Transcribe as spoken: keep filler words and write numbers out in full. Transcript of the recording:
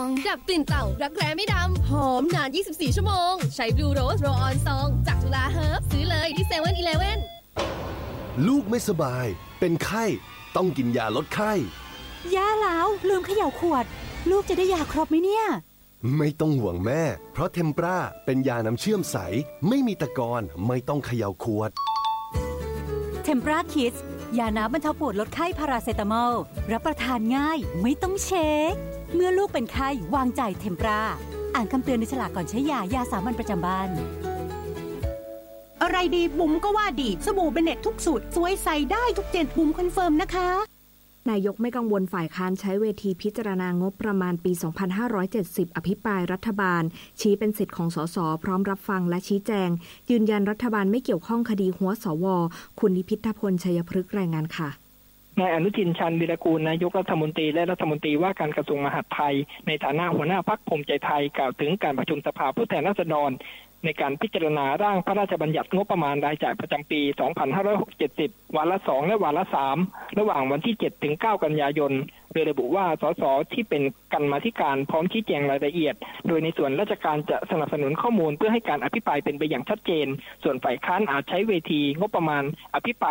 ดับกลิ่นเต่ารักแร้ไม่ดำหอมนานยี่สิบสี่ชั่วโมงใช้บลูโรสโรออนซองจากจุฬาเฮิร์บซื้อเลยที่เซเว่นอีเลฟเว่นลูกไม่สบายเป็นไข้ต้องกินยาลดไข้ย่าแล้วลืมเขย่าขวดลูกจะได้ยาครบไหมเนี่ยไม่ต้องห่วงแม่เพราะเทมปราเป็นยาน้ำเชื่อมใสไม่มีตะกอนไม่ต้องเขย่าขวดเทมปราคิดยาน้ำบรรเทาปวดลดไข้พาราเซตามอลรับประทานง่ายไม่ต้องเช็คเมื่อลูกเป็นไข้วางใจเทมปราอ่านคำเตือนในฉลากก่อนใช้ยายาสามัญประจำบ้านอะไรดีบุ๋มก็ว่าดีสบู่เบเน็ตทุกสูตรสวยใส่ได้ทุกเจนบุ๋มคอนเฟิร์มนะคะนายกไม่กังวลฝ่ายค้านใช้เวทีพิจารณางบประมาณปีสองพันห้าร้อยเจ็ดสิบอภิปรายรัฐบาลชี้เป็นสิทธิ์ของสสพร้อมรับฟังและชี้แจงยืนยันรัฐบาลไม่เกี่ยวข้องคดีหัวสวคุณนิพิทพลชัยพฤกษ์รายงานค่ะนายอนุทินชาญวีรกูลนายกรัฐมนตรีและรัฐมนตรีว่าการกระทรวงมหาดไทยในฐานะหัวหน้าพรรคภูมิใจไทยกล่าวถึงการประชุมสภาผู้แทนราษฎรในการพิจารณาร่างพระราชบัญญัติงบประมาณรายจ่ายประจำปี สองพันห้าร้อยเจ็ดสิบ วาระสองและวาระสามระหว่างวันที่ เจ็ดถึงเก้า กันยายนโดยระบุว่าสสที่เป็นกรรมาธิการพร้อมชี้แจงรายละเอียดโดยในส่วนราชการจะสนับสนุนข้อมูลเพื่อให้การอภิปรายเป็นไปอย่างชัดเจนส่วนฝ่ายค้านอาจใช้เวทีงบประมาณอภิปราย